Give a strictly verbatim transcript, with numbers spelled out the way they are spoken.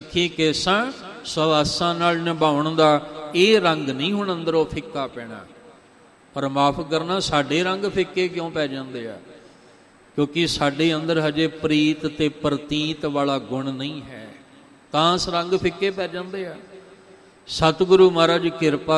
ਸਿੱਖੀ ਕੇਸਾਂ ਸਵਾਸਾਂ ਨਾਲ ਨਿਭਾਉਣ ਦਾ ਇਹ ਰੰਗ ਨਹੀਂ ਹੁਣ ਅੰਦਰੋਂ ਫਿੱਕਾ ਪੈਣਾ। ਪਰ ਮਾਫ਼ ਕਰਨਾ, ਸਾਡੇ ਰੰਗ ਫਿੱਕੇ ਕਿਉਂ ਪੈ ਜਾਂਦੇ ਆ? ਕਿਉਂਕਿ ਸਾਡੇ ਅੰਦਰ ਹਜੇ ਪ੍ਰੀਤ ਤੇ ਪ੍ਰਤੀਤ ਵਾਲਾ ਗੁਣ ਨਹੀਂ ਹੈ, ਤਾਂ ਰੰਗ ਫਿੱਕੇ ਪੈ ਜਾਂਦੇ ਆ। ਸਤਿਗੁਰੂ ਮਹਾਰਾਜ ਕਿਰਪਾ